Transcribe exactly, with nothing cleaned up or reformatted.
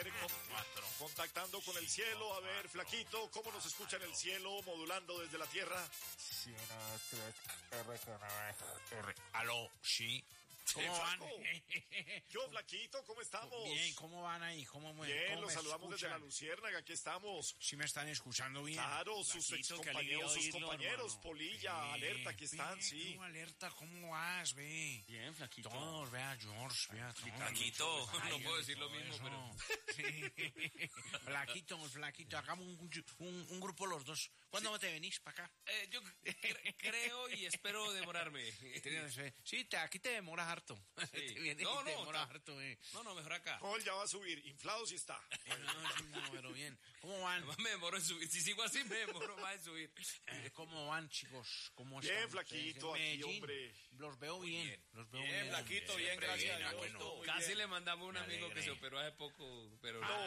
ver, con, contactando con el cielo. A ver, Flaquito, ¿cómo nos escucha en el cielo, modulando desde la tierra? Aló, sí. ¿Cómo Eh, van? Yo, Flaquito, ¿cómo estamos? Bien, ¿cómo van ahí? ¿Cómo me, Bien, cómo los me saludamos escuchan? desde la Luciérnaga, aquí estamos. ¿Sí me están escuchando bien? Claro, sus Flaquito, qué excompañeros, sus alegría oírlo, compañeros, hermano. Polilla, Ve, Alerta, aquí están, ve, sí. ¿cómo Alerta? ¿Cómo vas, ve? Bien, Flaquito. Todos, vea, George, vea, todos. Flaquito, no Ay, puedo decir lo todo mismo, eso. pero... Sí. Flaquito, Flaquito, hagamos un, un, un grupo los dos. ¿Cuándo te venís para acá? Eh, yo cre- creo y espero demorarme. Tienes fe. Sí, te, aquí te demoras harto. Sí. Te vienes No, y te no, demoras ta- harto, eh. No, no, mejor acá. No, él ya va a subir, inflado sí está. No, sí, no, pero bien. ¿Cómo van? Además me demoro en subir. Si sigo así, me demoro más en subir. Eh, ¿Cómo van, chicos? ¿Cómo Bien, están Flaquito, ustedes? En aquí, Medellín. hombre. Los veo bien. bien. Los veo Bien, bien. Flaquito, bien, Siempre gracias bien, a ah, Dios, bueno. todo muy Casi bien. le mandamos a un Me amigo alegré. que se operó hace poco, pero Ah,